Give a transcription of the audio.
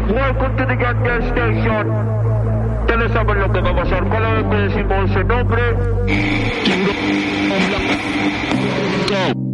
Welcome to the gas station. Ustedes saben lo que va a pasar cada vez que decimos ese nombre.